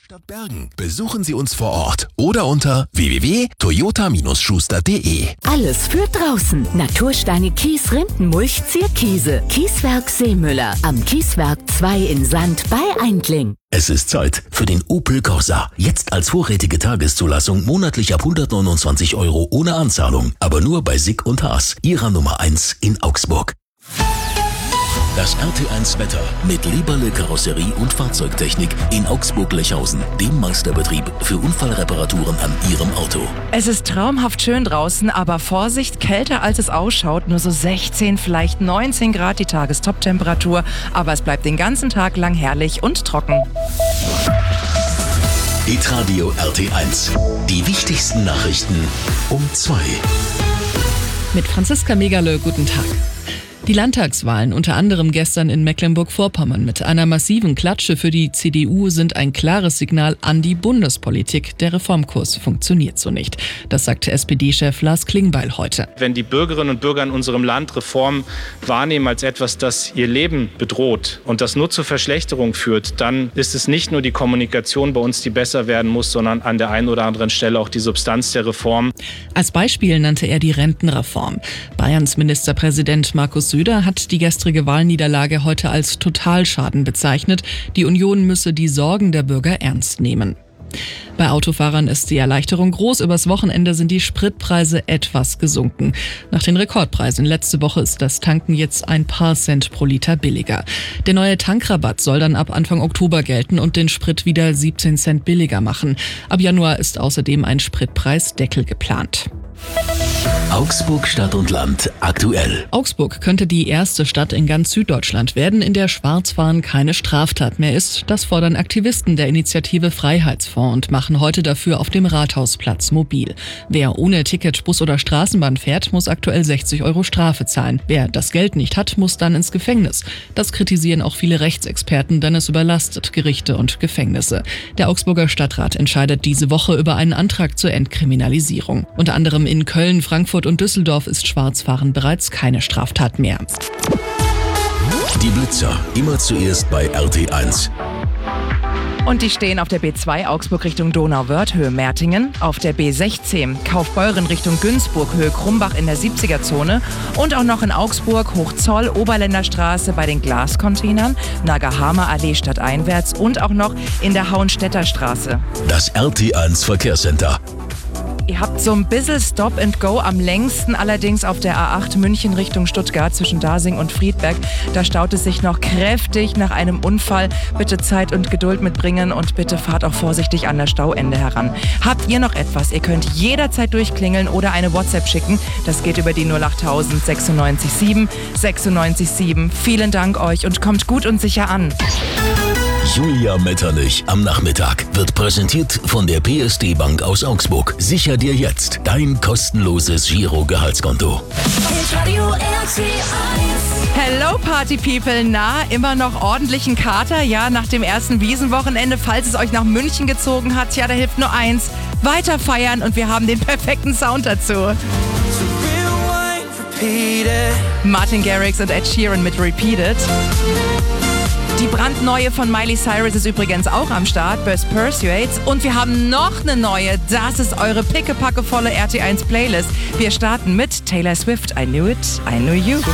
Stadt Bergen. Besuchen Sie uns vor Ort oder unter www.toyota-schuster.de. Alles für draußen. Natursteine Kies Rindenmulch Zierkiese. Kieswerk Seemüller. Am Kieswerk 2 in Sand bei Eindling. Es ist Zeit für den Opel Corsa. Jetzt als vorrätige Tageszulassung monatlich ab 129 € ohne Anzahlung. Aber nur bei Sick und Haas, Ihrer Nummer 1 in Augsburg. Das RT1 Wetter mit Leberle Karosserie und Fahrzeugtechnik in Augsburg-Lechhausen, dem Meisterbetrieb für Unfallreparaturen an Ihrem Auto. Es ist traumhaft schön draußen, aber Vorsicht, kälter als es ausschaut. Nur so 16, vielleicht 19 Grad die Tagestop-Temperatur. Aber es bleibt den ganzen Tag lang herrlich und trocken. Hitradio RT1. Die wichtigsten Nachrichten um 2. Mit Franziska Megerle, guten Tag. Die Landtagswahlen, unter anderem gestern in Mecklenburg-Vorpommern, mit einer massiven Klatsche für die CDU sind ein klares Signal an die Bundespolitik. Der Reformkurs funktioniert so nicht. Das sagte SPD-Chef Lars Klingbeil heute. Wenn die Bürgerinnen und Bürger in unserem Land Reform wahrnehmen als etwas, das ihr Leben bedroht und das nur zur Verschlechterung führt, dann ist es nicht nur die Kommunikation bei uns, die besser werden muss, sondern an der einen oder anderen Stelle auch die Substanz der Reform. Als Beispiel nannte er die Rentenreform. Bayerns Ministerpräsident Markus Söder hat die gestrige Wahlniederlage heute als Totalschaden bezeichnet. Die Union müsse die Sorgen der Bürger ernst nehmen. Bei Autofahrern ist die Erleichterung groß. Übers Wochenende sind die Spritpreise etwas gesunken. Nach den Rekordpreisen letzte Woche ist das Tanken jetzt ein paar Cent pro Liter billiger. Der neue Tankrabatt soll dann ab Anfang Oktober gelten und den Sprit wieder 17 Cent billiger machen. Ab Januar ist außerdem ein Spritpreisdeckel geplant. Augsburg Stadt und Land aktuell. Augsburg könnte die erste Stadt in ganz Süddeutschland werden, in der Schwarzfahren keine Straftat mehr ist. Das fordern Aktivisten der Initiative Freiheitsfonds und machen heute dafür auf dem Rathausplatz mobil. Wer ohne Ticket Bus oder Straßenbahn fährt, muss aktuell 60 € Strafe zahlen. Wer das Geld nicht hat, muss dann ins Gefängnis. Das kritisieren auch viele Rechtsexperten, denn es überlastet Gerichte und Gefängnisse. Der Augsburger Stadtrat entscheidet diese Woche über einen Antrag zur Entkriminalisierung. Unter anderem in Köln, Frankfurt und Düsseldorf ist Schwarzfahren bereits keine Straftat mehr. Die Blitzer, immer zuerst bei RT1. Und die stehen auf der B2 Augsburg Richtung Donauwörth, Höhe Mertingen, auf der B16 Kaufbeuren Richtung Günzburg, Höhe Krumbach in der 70er-Zone und auch noch in Augsburg, Hochzoll, Oberländerstraße bei den Glascontainern, Nagahamer Allee stadteinwärts und auch noch in der Hauenstädter Straße. Das RT1 Verkehrscenter. Ihr habt so ein bisschen Stop and Go, am längsten allerdings auf der A8 München Richtung Stuttgart zwischen Dasing und Friedberg. Da staut es sich noch kräftig nach einem Unfall. Bitte Zeit und Geduld mitbringen und bitte fahrt auch vorsichtig an das Stauende heran. Habt ihr noch etwas? Ihr könnt jederzeit durchklingeln oder eine WhatsApp schicken. Das geht über die 08000 96 7 96 7. Vielen Dank euch und kommt gut und sicher an. Julia Metternich am Nachmittag wird präsentiert von der PSD Bank aus Augsburg. Sicher dir jetzt dein kostenloses Giro-Gehaltskonto. Hello Party People, na, immer noch ordentlichen Kater? Ja, nach dem ersten Wiesenwochenende, falls es euch nach München gezogen hat, ja, da hilft nur eins, weiter feiern und wir haben den perfekten Sound dazu. Martin Garrix und Ed Sheeran mit Repeated. Die brandneue von Miley Cyrus ist übrigens auch am Start, Burst Persuades. Und wir haben noch eine neue, das ist eure pickepackevolle RT1 Playlist. Wir starten mit Taylor Swift, I Knew It, I Knew You.